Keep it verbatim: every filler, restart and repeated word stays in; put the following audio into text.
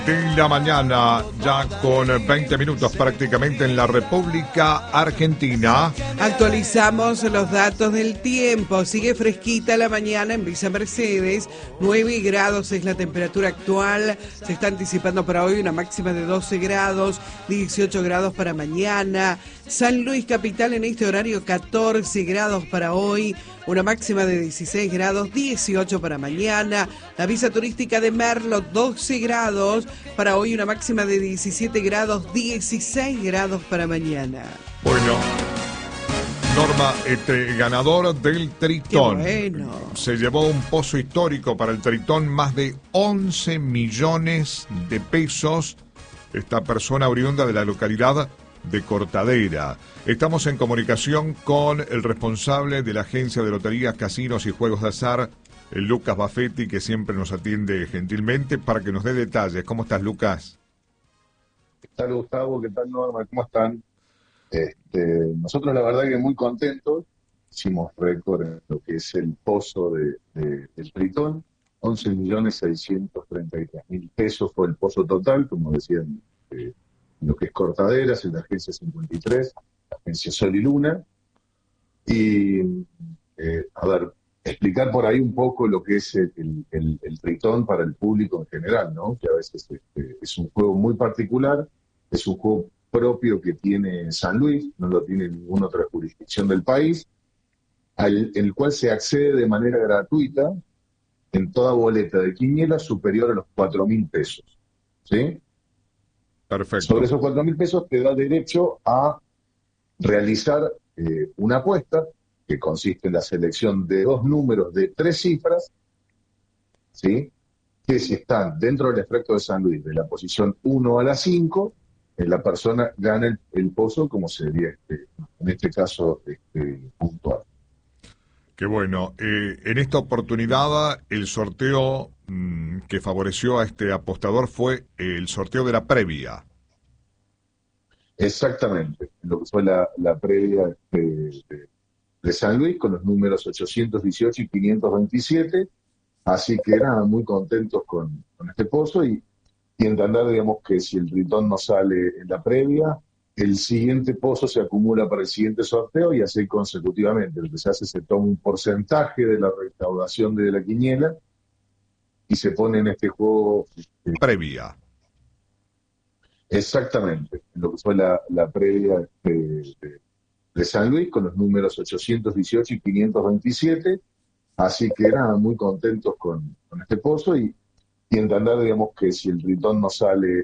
De la mañana, ya con veinte minutos prácticamente en la República Argentina. Actualizamos los datos del tiempo. Sigue fresquita la mañana en Villa Mercedes. nueve grados es la temperatura actual. Se está anticipando para hoy una máxima de doce grados, dieciocho grados para mañana. San Luis Capital en este horario catorce grados para hoy, una máxima de dieciséis grados, dieciocho para mañana. La visa turística de Merlo, doce grados para hoy, una máxima de diecisiete grados, dieciséis grados para mañana. Bueno, Norma, este ganador del Tritón. Qué bueno. Se llevó un pozo histórico para el Tritón, más de once millones de pesos. Esta persona oriunda de la localidad de Cortadera. Estamos en comunicación con el responsable de la Agencia de Loterías, Casinos y Juegos de Azar, el Lucas Baffetti, que siempre nos atiende gentilmente para que nos dé detalles. ¿Cómo estás, Lucas? ¿Qué tal, Gustavo? ¿Qué tal, Norma? ¿Cómo están? Este, nosotros la verdad que muy contentos. Hicimos récord en lo que es el pozo de, de, del Tritón. once millones seiscientos treinta y tres mil pesos fue el pozo total, como decían, eh, lo que es Cortaderas, en la agencia cincuenta y tres, la agencia Sol y Luna. Y, eh, a ver, explicar por ahí un poco lo que es el, el, el Tritón para el público en general, ¿no? Que a veces este, es un juego muy particular, es un juego propio que tiene San Luis, no lo tiene ninguna otra jurisdicción del país, al el cual se accede de manera gratuita en toda boleta de quiniela superior a los cuatro mil pesos, ¿sí? Perfecto. Sobre esos cuatro mil pesos te da derecho a realizar eh, una apuesta que consiste en la selección de dos números de tres cifras, ¿sí? Que si están dentro del espectro de San Luis, de la posición uno a la cinco, eh, la persona gana el, el pozo, como sería este, en este caso este, puntual. Qué bueno. Eh, en esta oportunidad, el sorteo mmm, que favoreció a este apostador fue el sorteo de la previa. Exactamente, lo que fue la, la previa de, de, de San Luis con los números ochocientos dieciocho y quinientos veintisiete, así que nada, muy contentos con, con este pozo y, y entender, digamos, que si el Tritón no sale en la previa, el siguiente pozo se acumula para el siguiente sorteo y así consecutivamente. Lo que se hace, se toma un porcentaje de la recaudación de la quiniela y se pone en este juego este, previa. Exactamente, lo que fue la, la previa de, de, de San Luis con los números ochocientos dieciocho y quinientos veintisiete, así que nada, muy contentos con, con este pozo y, y entender, digamos, que si el Tritón no sale